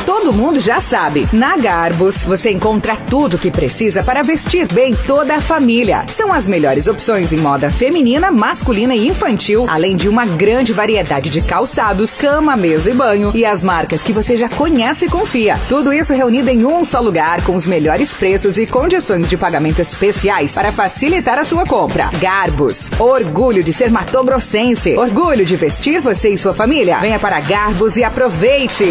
todo mundo já sabe. Na Garbus, você encontra tudo que precisa para vestir bem toda a família. São as melhores opções em moda feminina, masculina e infantil, além de uma grande variedade de calçados, cama, mesa e banho e as marcas que você já conhece e confia. Tudo isso reunido em um só lugar, com os melhores preços e condições de pagamento especiais para facilitar a sua compra. Garbus, orgulho de ser matogrossense, orgulho de vestir você e sua família. Venha para Garbus e aproveite!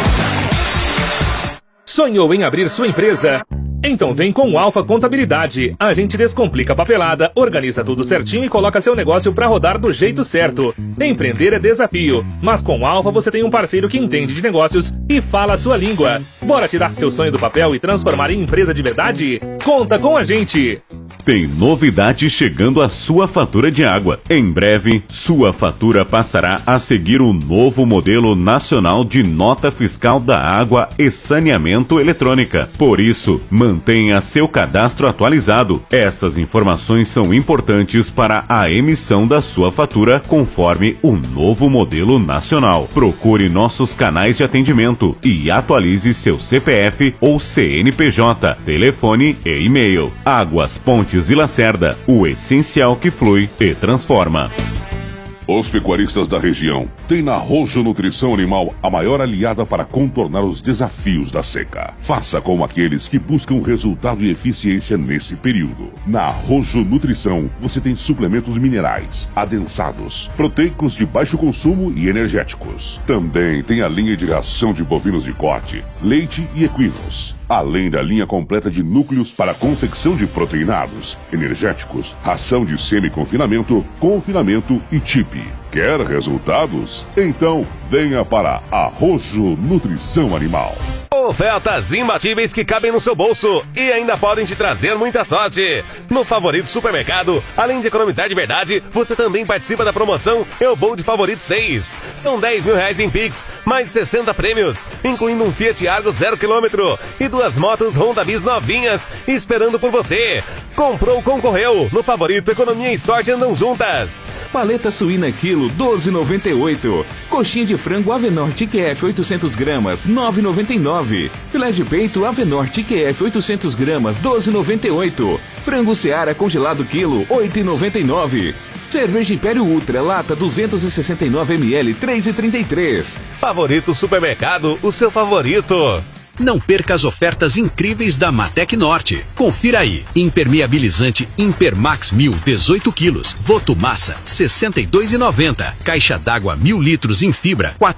Sonhou em abrir sua empresa? Então vem com o Alfa Contabilidade. A gente descomplica a papelada, organiza tudo certinho e coloca seu negócio para rodar do jeito certo. Empreender é desafio, mas com o Alfa você tem um parceiro que entende de negócios e fala a sua língua. Bora tirar seu sonho do papel e transformar em empresa de verdade? Conta com a gente! Tem novidade chegando à sua fatura de água. Em breve, sua fatura passará a seguir o novo modelo nacional de nota fiscal da água e saneamento eletrônica. Por isso, mantenha seu cadastro atualizado. Essas informações são importantes para a emissão da sua fatura conforme o novo modelo nacional. Procure nossos canais de atendimento e atualize seu CPF ou CNPJ, telefone e e-mail. Águas, Pontes e Lacerda, o essencial que flui e transforma. Os pecuaristas da região têm na Rojo Nutrição Animal a maior aliada para contornar os desafios da seca. Faça como aqueles que buscam resultado e eficiência nesse período. Na Rojo Nutrição, você tem suplementos minerais, adensados, proteicos de baixo consumo e energéticos. Também tem a linha de ração de bovinos de corte, leite e equinos. Além da linha completa de núcleos para confecção de proteinados, energéticos, ração de semi-confinamento, confinamento e TIP. Quer resultados? Então venha para a Rojo Nutrição Animal. Ofertas imbatíveis que cabem no seu bolso e ainda podem te trazer muita sorte. No Favorito Supermercado, além de economizar de verdade, você também participa da promoção Eu Vou de Favorito 6. São 10 mil reais em Pix, mais 60 prêmios, incluindo um Fiat Argo 0 km e 2 motos Honda Bis novinhas esperando por você. Comprou, concorreu. No Favorito, economia e sorte andam juntas. Paleta suína quilo 12,98. Coxinha de frango Avenor TQF 800 gramas 9,99. Filé de peito Avenor TQF 800 gramas 12,98. Frango Seara congelado quilo 8,99. Cerveja Império Ultra lata 269 ml 3,33. Favorito Supermercado, o seu favorito. Não perca as ofertas incríveis da Matec Norte. Confira aí. Impermeabilizante Impermax 1000, 18 quilos. Votomassa, R$ 62,90. Caixa d'água 1000 litros em fibra, R$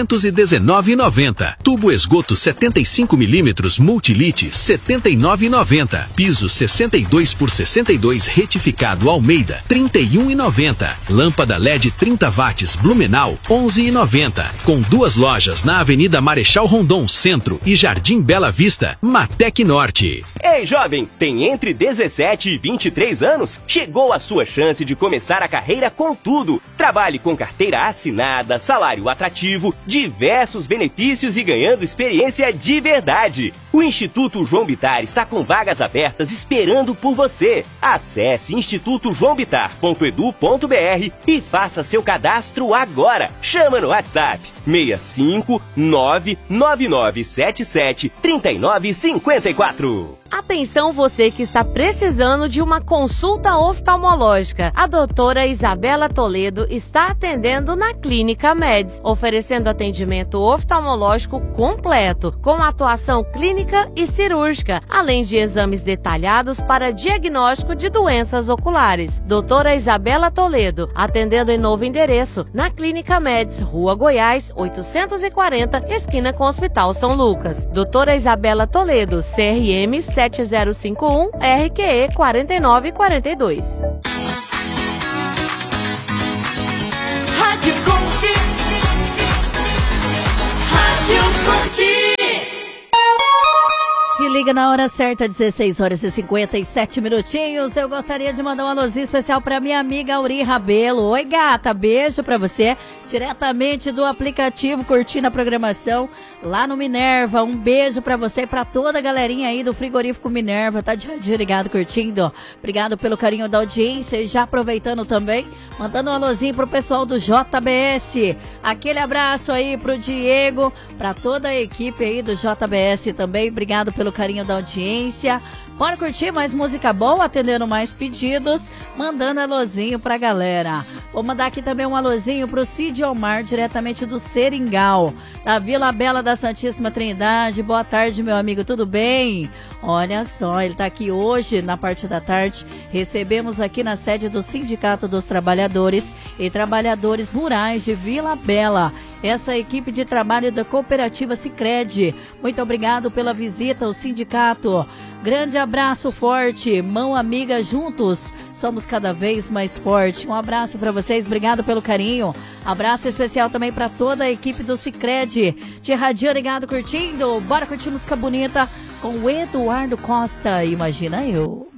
419,90. Tubo esgoto 75 milímetros Multilite, R$ 79,90. Piso 62 por 62 retificado Almeida, R$ 31,90. Lâmpada LED 30 watts Blumenau, R$ 11,90. Com 2 lojas na Avenida Marechal Rondon Centro e Jardim Bela Vista, Matec Norte. Ei, jovem, tem entre 17 e 23 anos? Chegou a sua chance de começar a carreira com tudo. Trabalhe com carteira assinada, salário atrativo, diversos benefícios e ganhando experiência de verdade. O Instituto João Bittar está com vagas abertas esperando por você. Acesse institutojoãobitar.edu.br e faça seu cadastro agora. Chama no WhatsApp 65999773954. Atenção você que está precisando de uma consulta oftalmológica. A doutora Isabela Toledo está atendendo na Clínica Meds, oferecendo atendimento oftalmológico completo, com atuação clínica e cirúrgica, além de exames detalhados para diagnóstico de doenças oculares. Doutora Isabela Toledo, atendendo em novo endereço, na Clínica Meds, Rua Goiás, 840, esquina com o Hospital São Lucas. Doutora Isabela Toledo, CRM 7051 RQE 4942. Rádio Conte. Rádio Conte. Se liga na hora certa, 16 horas e 57 minutinhos. Eu gostaria de mandar um alôzinho especial pra minha amiga Auri Rabelo. Oi, gata, beijo pra você. Diretamente do aplicativo, curtindo a programação lá no Minerva. Um beijo pra você e pra toda a galerinha aí do frigorífico Minerva. Tá de ligado, curtindo. Obrigado pelo carinho da audiência. E já aproveitando também, mandando um alôzinho pro pessoal do JBS. Aquele abraço aí pro Diego, pra toda a equipe aí do JBS também. Obrigado pelo carinho da audiência. Bora curtir mais música boa, atendendo mais pedidos, mandando alôzinho pra galera. Vou mandar aqui também um alôzinho pro Cid Omar, diretamente do Seringal, da Vila Bela da Santíssima Trindade. Boa tarde, meu amigo, tudo bem? Olha só, ele tá aqui hoje, na parte da tarde. Recebemos aqui na sede do Sindicato dos Trabalhadores e Trabalhadores Rurais de Vila Bela, essa equipe de trabalho da Cooperativa Sicredi. Muito obrigado pela visita ao sindicato. Grande abraço forte, mão amiga, juntos somos cada vez mais forte. Um abraço para vocês, obrigado pelo carinho. Abraço especial também para toda a equipe do Sicredi. Te radio ligado, curtindo. Bora curtir música bonita com o Eduardo Costa, Imagina Eu.